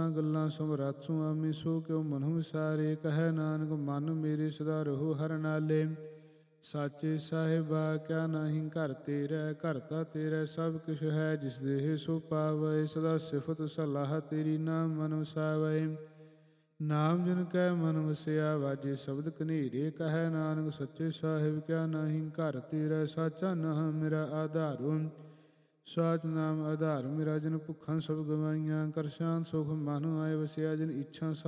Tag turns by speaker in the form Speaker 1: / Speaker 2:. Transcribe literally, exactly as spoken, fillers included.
Speaker 1: ਸਾਸਾਂ ਗੱਲਾਂ ਸਮਰਾਤਸੂ ਆਮੀ ਸੋ ਕਿਉ ਮਨੁ ਵਿਸਾਰੇ। ਕਹੈ ਨਾਨਕ ਮਨ ਮੇਰੇ ਸਦਾ ਰਹੋ ਹਰਿ ਨਾਲੇ। ਸਾਚੇ ਸਾਹਿਬਾ ਕਿਆ ਨਾਹੀਂ ਘਰ ਤੇਰੈ। ਘਰ ਤਾ ਤੇਰੈ ਸਭ ਕਿਛ ਹੈ ਜਿਸ ਦੇਹ ਸੋ ਪਾਵੈ। ਸਦਾ ਸਿਫਤ ਸਲਾਹ ਤੇਰੀ ਨਾਮ ਮਨ ਵਸਾਵੈ। ਨਾਮ ਜਿਨ ਕੈ ਮਨ ਵਸਿਆ ਵਾਜੇ ਸ਼ਬਦ ਕਨੇਰੇ। ਕਹੈ ਨਾਨਕ ਸੱਚੇ ਸਾਹਿਬ ਕਿਆ ਨਾਹੀਂ ਘਰ ਤੇਰੈ। ਸਾਚਾ ਨਾਮ ਮੇਰਾ ਆਧਾਰੁ ਸਾਚ ਨਾਮ ਆਧਾਰ ਮੇਰਾ। ਜਿਨ ਭੁੱਖਾਂ ਸਭ ਗਵਾਈਆਂ ਕਰ ਸ਼ਾਂਤ ਸੁਖ ਮਨ ਆਏ ਵਸਿਆ। ਜਿਨ ਇੱਛਾ